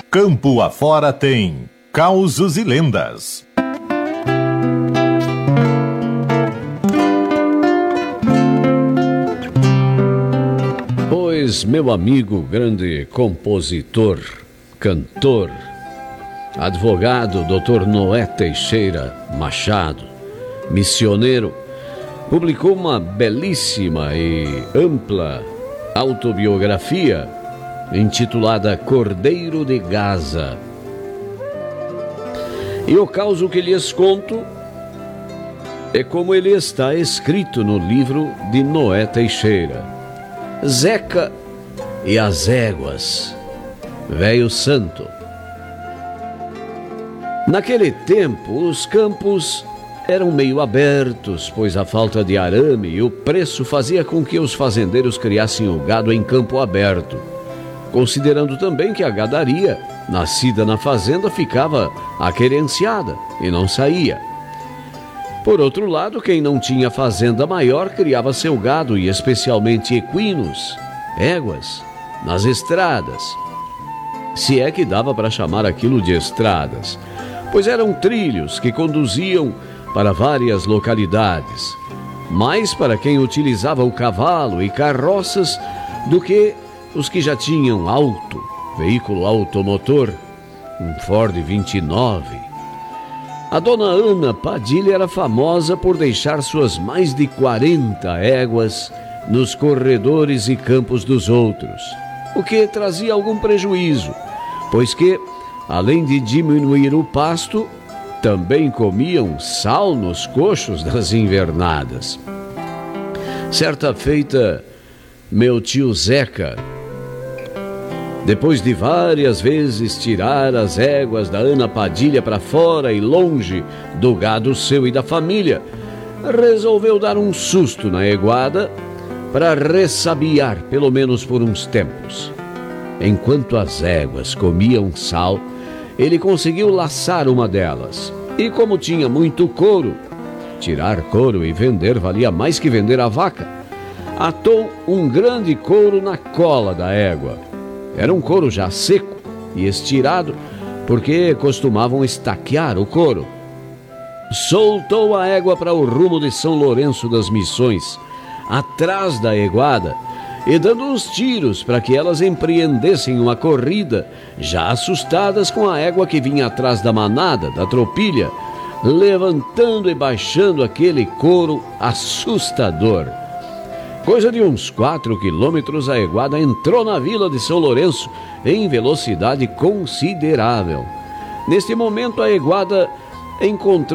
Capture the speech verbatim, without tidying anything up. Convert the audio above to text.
Campo afora tem causos e lendas. Pois, meu amigo, grande compositor, cantor, advogado doutor Noé Teixeira Machado, missioneiro, publicou uma belíssima e ampla autobiografia intitulada Cordeiro de Gaza. E o caso que lhes conto é como ele está escrito no livro de Noé Teixeira: Zeca e as éguas, velho santo. Naquele tempo, os campos eram meio abertos, pois a falta de arame e o preço fazia com que os fazendeiros criassem o gado em campo aberto, considerando também que a gadaria, nascida na fazenda, ficava aquerenciada e não saía. Por outro lado, quem não tinha fazenda maior criava seu gado, e especialmente equinos, éguas, nas estradas. Se é que dava para chamar aquilo de estradas, pois eram trilhos que conduziam para várias localidades, mais para quem utilizava o cavalo e carroças do que os que já tinham auto, veículo automotor, um Ford vinte e nove. A dona Ana Padilha era famosa por deixar suas mais de quarenta éguas nos corredores e campos dos outros, o que trazia algum prejuízo, pois que, além de diminuir o pasto, também comiam sal nos coxos das invernadas. Certa feita, meu tio Zeca, depois de várias vezes tirar as éguas da Ana Padilha para fora e longe do gado seu e da família, resolveu dar um susto na eguada para ressabiar, pelo menos por uns tempos. Enquanto as éguas comiam sal, ele conseguiu laçar uma delas. E como tinha muito couro, tirar couro e vender valia mais que vender a vaca, atou um grande couro na cola da égua. Era um couro já seco e estirado, porque costumavam estaquear o couro. Soltou a égua para o rumo de São Lourenço das Missões, atrás da eguada, e dando uns tiros para que elas empreendessem uma corrida, já assustadas com a égua que vinha atrás da manada, da tropilha, levantando e baixando aquele couro assustador. Coisa de uns quatro quilômetros, a eguada entrou na vila de São Lourenço em velocidade considerável. Neste momento, a eguada encontrou